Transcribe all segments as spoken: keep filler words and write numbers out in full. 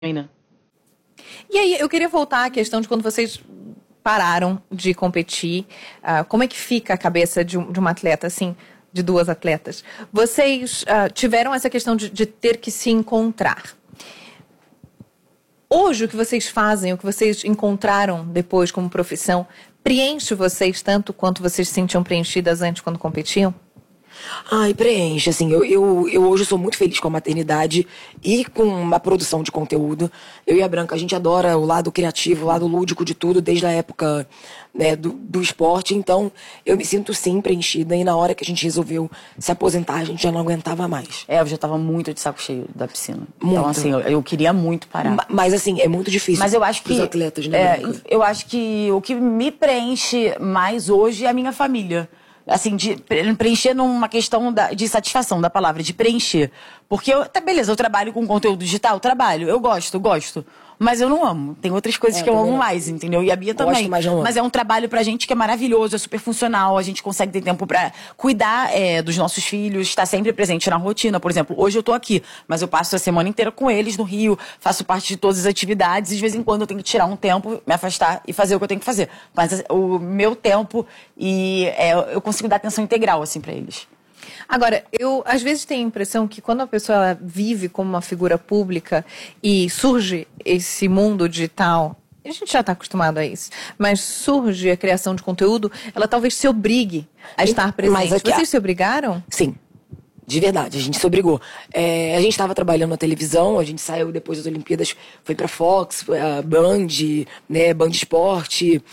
Né? E aí, eu queria voltar à questão de quando vocês pararam de competir. Uh, como é que fica a cabeça de, um, de uma atleta, assim, de duas atletas? Vocês uh, tiveram essa questão de, de ter que se encontrar. Hoje, o que vocês fazem, o que vocês encontraram depois como profissão, preenche vocês tanto quanto vocês se sentiam preenchidas antes quando competiam? Ai, preenche, assim, eu, eu, eu hoje sou muito feliz com a maternidade e com uma produção de conteúdo. Eu e a Branca, a gente adora o lado criativo, o lado lúdico de tudo, desde a época, né, do, do esporte. Então, eu me sinto sim preenchida, e na hora que a gente resolveu se aposentar, a gente já não aguentava mais. É, eu já tava muito de saco cheio da piscina. Muito. Então, assim, eu, eu queria muito parar. Ma- Mas, assim, é muito difícil. Mas eu acho que... Os atletas, né, é, Branca? eu acho que o que me preenche mais hoje é a minha família. Assim, de preencher numa questão da, de satisfação da palavra, de preencher. Porque, eu, tá, beleza, eu trabalho com conteúdo digital, trabalho, eu gosto, eu gosto. Mas eu não amo. Tem outras coisas É, que eu amo não. mais, entendeu? E a Bia também. Gosto, mas não amo. Mas é um trabalho pra gente que é maravilhoso, é super funcional. A gente consegue ter tempo pra cuidar é, dos nossos filhos, estar sempre presente na rotina. Por exemplo, hoje eu tô aqui, mas eu passo a semana inteira com eles no Rio, faço parte de todas as atividades e de vez em quando eu tenho que tirar um tempo, me afastar e fazer o que eu tenho que fazer. Mas o meu tempo e é, eu consigo dar atenção integral, assim, pra eles. Agora, eu às vezes tenho a impressão que quando a pessoa ela vive como uma figura pública e surge esse mundo digital, a gente já está acostumado a isso, mas surge a criação de conteúdo, ela talvez se obrigue a estar presente. Mas aqui, Vocês se obrigaram? Sim. De verdade, a gente se obrigou. É, a gente estava trabalhando na televisão, a gente saiu depois das Olimpíadas, foi pra Fox, foi a Band, né, Band Esporte.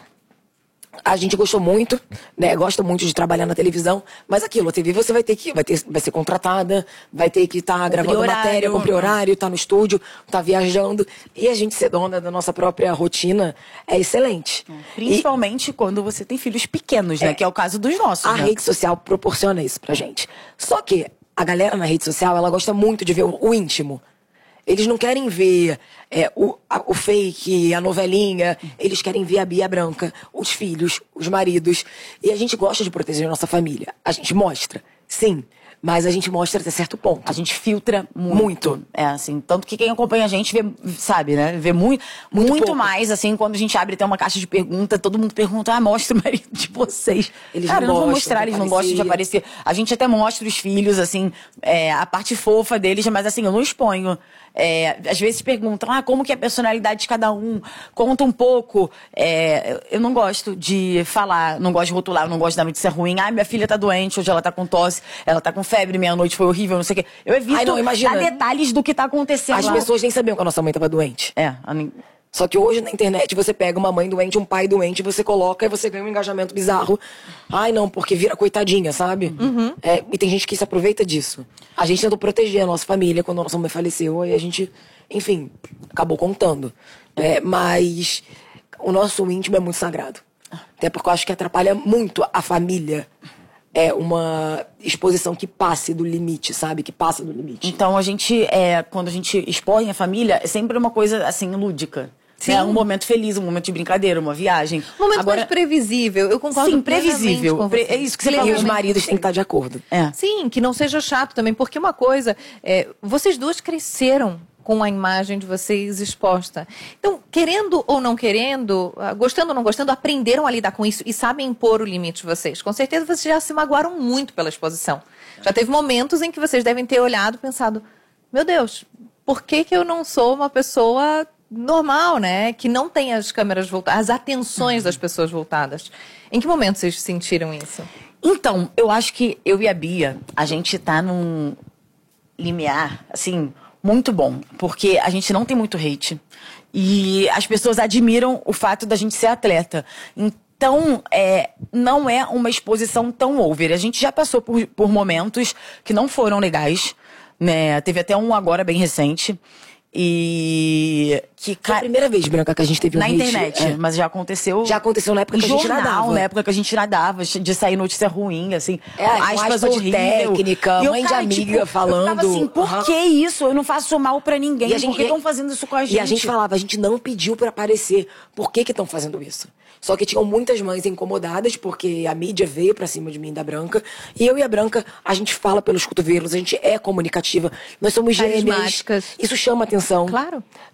A gente gostou muito, né? Gosta muito de trabalhar na televisão, mas aquilo, a T V você vai ter que, vai, ter, vai ser contratada, vai ter que estar tá gravando horário, matéria, cumprir horário, estar tá no estúdio, estar tá viajando. E a gente ser dona da nossa própria rotina é excelente. Principalmente e, quando você tem filhos pequenos, né? É, que é o caso dos nossos. A né? rede social proporciona isso pra gente. Só que a galera na rede social, ela gosta muito de ver o, o íntimo. Eles não querem ver é, o, a, o fake, a novelinha. Eles querem ver a Bia Branca, os filhos, os maridos. E a gente gosta de proteger a nossa família. A gente mostra, sim. Mas a gente mostra até certo ponto. A gente filtra muito. Muito. É, assim, tanto que quem acompanha a gente vê, sabe, né? Vê muito, muito, muito mais, assim, quando a gente abre tem uma caixa de pergunta, todo mundo pergunta, ah, mostra o marido de vocês. Eles Cara, não eu não vou gostam mostrar, de eles não gostam de aparecer. A gente até mostra os filhos, assim, é, a parte fofa deles, mas assim, eu não exponho. É, às vezes perguntam, ah, como que é a personalidade de cada um? Conta um pouco. É, eu não gosto de falar, não gosto de rotular, não gosto de dar notícia ruim. Ah, minha filha tá doente, hoje ela tá com tosse, ela tá com febre, meia-noite foi horrível, não sei o quê. Eu evito Ai, não, imagina. dar detalhes do que tá acontecendo As lá. pessoas nem sabiam que a nossa mãe tava doente. É, a... Só que hoje na internet você pega uma mãe doente, um pai doente, você coloca e você ganha um engajamento bizarro. Ai, não, porque vira coitadinha, sabe? Uhum. É, e tem gente que se aproveita disso. A gente tentou proteger a nossa família quando a nossa mãe faleceu e a gente, enfim, acabou contando. É, mas o nosso íntimo é muito sagrado. Até porque eu acho que atrapalha muito a família. É uma exposição que passe do limite, sabe? Que passa do limite. Então a gente, é, quando a gente expõe a família, é sempre uma coisa assim, lúdica. Sim. É um momento feliz, um momento de brincadeira, uma viagem. Um momento Agora, mais previsível. Eu concordo sim, plenamente previsível. com você. É isso que você E falou. os maridos têm que estar de acordo. É. Sim, que não seja chato também, porque uma coisa, é, vocês duas cresceram com a imagem de vocês exposta. Então, querendo ou não querendo, gostando ou não gostando, aprenderam a lidar com isso e sabem impor o limite de vocês. Com certeza vocês já se magoaram muito pela exposição. Já teve momentos em que vocês devem ter olhado e pensado, meu Deus, por que que eu não sou uma pessoa normal, né? Que não tem as câmeras voltadas, as atenções das pessoas voltadas. Em que momento vocês sentiram isso? Então, eu acho que eu e a Bia, a gente tá num limiar, assim, muito bom. Porque a gente não tem muito hate. E as pessoas admiram o fato da gente ser atleta. Então, é, não é uma exposição tão over. A gente já passou por, por momentos que não foram legais, né? Teve até um agora bem recente. E que Foi a primeira vez, Branca, que a gente teve um na hate, internet, é. mas já aconteceu. Já aconteceu na época que a gente jornal, nadava. na época que a gente nadava, de sair notícia ruim, assim. É, aspas de horrível. técnica, E eu, mãe de cara, amiga tipo, falando. Eu tava assim, por Uhum. que isso? Eu não faço mal pra ninguém. E a gente- por que estão fazendo isso com a gente? E a gente falava, a gente não pediu pra aparecer. Por que que estão fazendo isso? Só que tinham muitas mães incomodadas, porque a mídia veio pra cima de mim, da Branca. E eu e a Branca, a gente fala pelos cotovelos, a gente é comunicativa. Nós somos gêmeas. Carismáticas. Isso chama atenção. Claro.